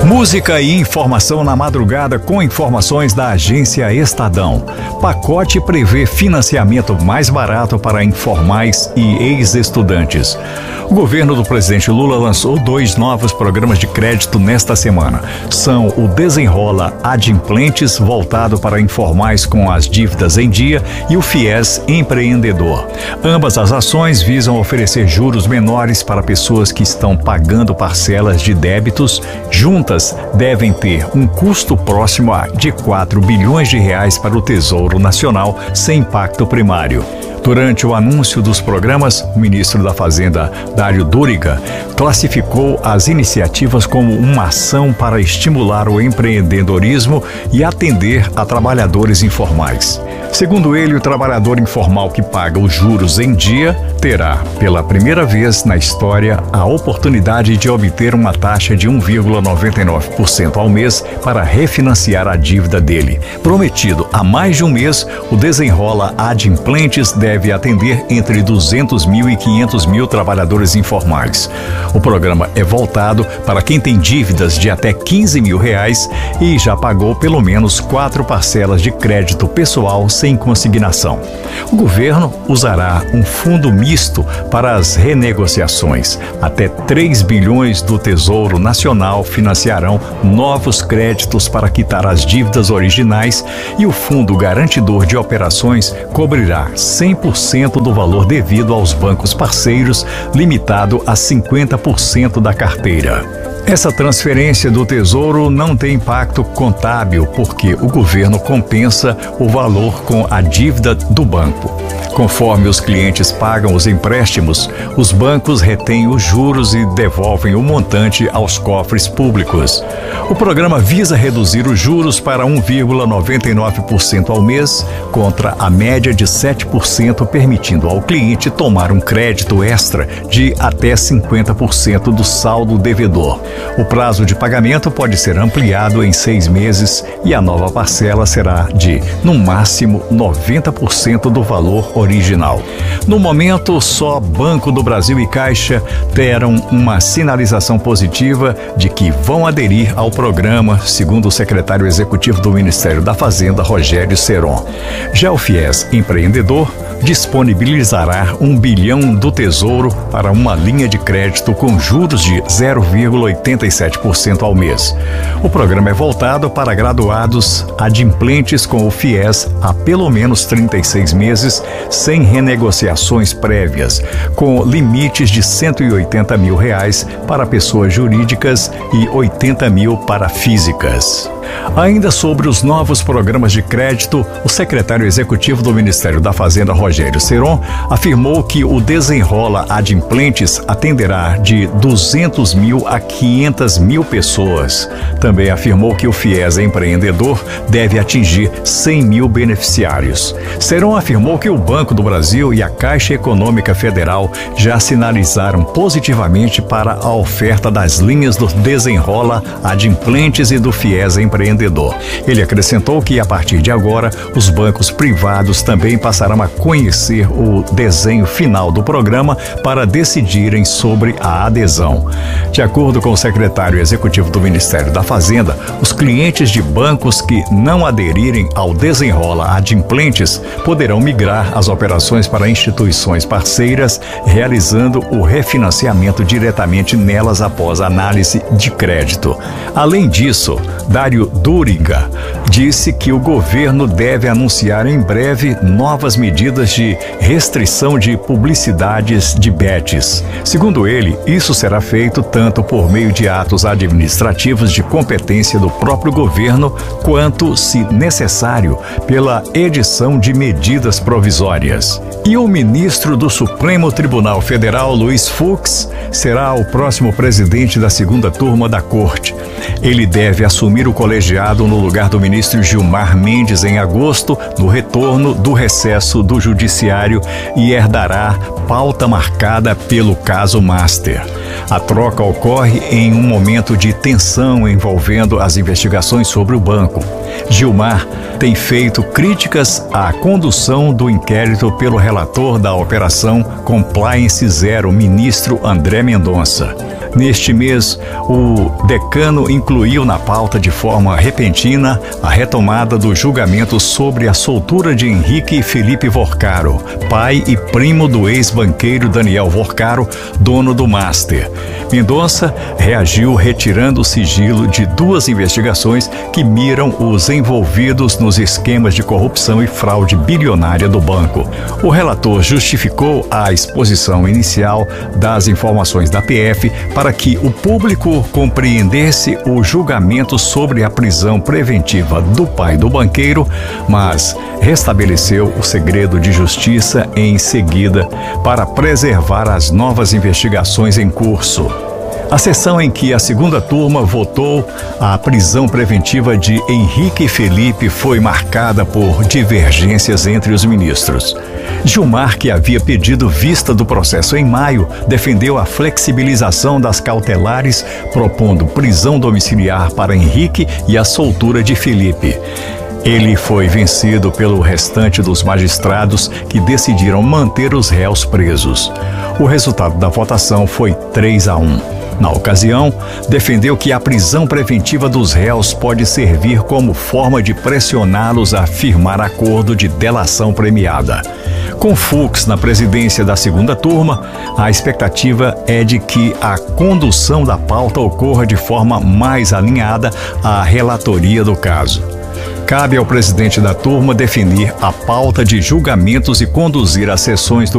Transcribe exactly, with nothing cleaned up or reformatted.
Música e informação na madrugada com informações da agência Estadão. Pacote prevê financiamento mais barato para informais e ex-estudantes. O governo do presidente Lula lançou dois novos programas de crédito nesta semana. São o Desenrola Adimplentes, voltado para informais com as dívidas em dia, e o FIES Empreendedor. Ambas as ações visam oferecer juros menores para pessoas que estão pagando parcelas de débitos. Juntas, devem ter um custo próximo a de quatro bilhões de reais para o Tesouro Nacional, sem impacto primário. Durante o anúncio dos programas, o ministro da Fazenda, Dário Duriga, classificou as iniciativas como uma ação para estimular o empreendedorismo e atender a trabalhadores informais. Segundo ele, o trabalhador informal que paga os juros em dia terá, pela primeira vez na história, a oportunidade de obter uma taxa de um vírgula noventa e nove por cento ao mês para refinanciar a dívida dele. Prometido há mais de um mês, o Desenrola Adimplentes deve atender entre duzentos mil e quinhentos mil trabalhadores informais. O programa é voltado para quem tem dívidas de até quinze mil reais e já pagou pelo menos quatro parcelas de crédito pessoal sem consignação. O governo usará um fundo misto para as renegociações. Até três bilhões do Tesouro Nacional financiarão novos créditos para quitar as dívidas originais e o Fundo Garantidor de Operações cobrirá cem por cento do valor devido aos bancos parceiros, limitado a cinquenta por cento da carteira. Essa transferência do Tesouro não tem impacto contábil porque o governo compensa o valor com a dívida do banco. Conforme os clientes pagam os empréstimos, os bancos retêm os juros e devolvem o montante aos cofres públicos. O programa visa reduzir os juros para um vírgula noventa e nove por cento ao mês, contra a média de sete por cento, permitindo ao cliente tomar um crédito extra de até cinquenta por cento do saldo devedor. O prazo de pagamento pode ser ampliado em seis meses e a nova parcela será de, no máximo, noventa por cento do valor original. No momento, só Banco do Brasil e Caixa terão uma sinalização positiva de que vão aderir ao programa, segundo o secretário executivo do Ministério da Fazenda, Rogério Seron. Já o FIES Empreendedor disponibilizará um bilhão do Tesouro para uma linha de crédito com juros de zero vírgula oitenta e sete por cento ao mês. O programa é voltado para graduados adimplentes com o FIES há pelo menos trinta e seis meses, sem renegociações prévias, com limites de cento e oitenta mil reais para pessoas jurídicas e oitenta mil para físicas. Ainda sobre os novos programas de crédito, o secretário executivo do Ministério da Fazenda, Rogério Seron, afirmou que o Desenrola Adimplentes atenderá de duzentos mil a quinhentas mil pessoas. Também afirmou que o FIES Empreendedor deve atingir cem mil beneficiários. Seron afirmou que o Banco do Brasil e a Caixa Econômica Federal já sinalizaram positivamente para a oferta das linhas do Desenrola Adimplentes e do FIES Empreendedor. Ele acrescentou que, a partir de agora, os bancos privados também passarão a conhecer o desenho final do programa para decidirem sobre a adesão. De acordo com o secretário executivo do Ministério da Fazenda, os clientes de bancos que não aderirem ao Desenrola Adimplentes poderão migrar as operações para instituições parceiras, realizando o refinanciamento diretamente nelas após análise de crédito. Além disso, Dário Duriga disse que o governo deve anunciar em breve novas medidas de restrição de publicidades de bets. Segundo ele, isso será feito tanto por meio de atos administrativos de competência do próprio governo, quanto, se necessário, pela edição de medidas provisórias. E o ministro do Supremo Tribunal Federal, Luiz Fux, será o próximo presidente da segunda turma da Corte. Ele deve assumir o colegiado no lugar do ministro Gilmar Mendes em agosto, no retorno do recesso do Judiciário, e herdará pauta marcada pelo caso Master. A troca ocorre em um momento de tensão envolvendo as investigações sobre o banco. Gilmar tem feito críticas à condução do inquérito pelo relator da Operação Compliance Zero, ministro André Mendonça. Neste mês, o decano incluiu na pauta de forma repentina a retomada do julgamento sobre a soltura de Henrique Felipe Vorcaro, pai e primo do ex-banqueiro Daniel Vorcaro, dono do Master. Mendonça reagiu retirando o sigilo de duas investigações que miram os envolvidos nos esquemas de corrupção e fraude bilionária do banco. O relator justificou a exposição inicial das informações da P F para que o público compreendesse o julgamento sobre a prisão preventiva do pai do banqueiro, mas restabeleceu o segredo de justiça em seguida para preservar as novas investigações em curso. A sessão em que a segunda turma votou a prisão preventiva de Henrique Felipe foi marcada por divergências entre os ministros. Gilmar, que havia pedido vista do processo em maio, defendeu a flexibilização das cautelares, propondo prisão domiciliar para Henrique e a soltura de Felipe. Ele foi vencido pelo restante dos magistrados, que decidiram manter os réus presos. O resultado da votação foi três a um. Na ocasião, defendeu que a prisão preventiva dos réus pode servir como forma de pressioná-los a firmar acordo de delação premiada. Com Fux na presidência da segunda turma, a expectativa é de que a condução da pauta ocorra de forma mais alinhada à relatoria do caso. Cabe ao presidente da turma definir a pauta de julgamentos e conduzir as sessões do